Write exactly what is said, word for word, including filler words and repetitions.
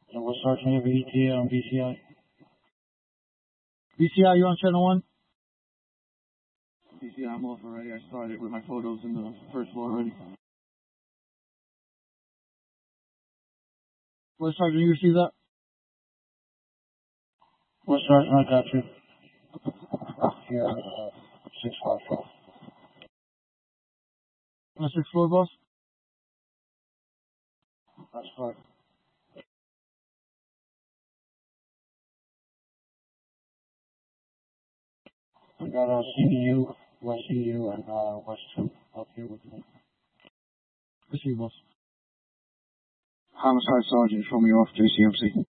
And we're starting over E T A on B C I. B C I, you on channel one? B C I, I'm off already. I started with my photos in the first floor already. What Sergeant, you receive that? What Sergeant, I got you. Here, uh, six five four. On the sixth floor, boss? That's fine. I got a C B U, West C U, and uh, West two up here with me. Receive, boss. Homicide Sergeant, show me off J C M C.